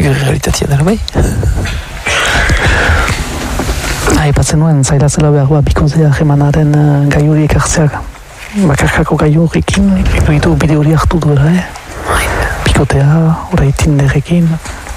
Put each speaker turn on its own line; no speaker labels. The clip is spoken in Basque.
realitatea dara bai.
Aipatzen nuen, zaila zela behar bikotea jemanaren gai horiek hartzeak. Bakarkako gai horrekin, ditu bide hori hartu duela, bikotea, orai Tinderekin.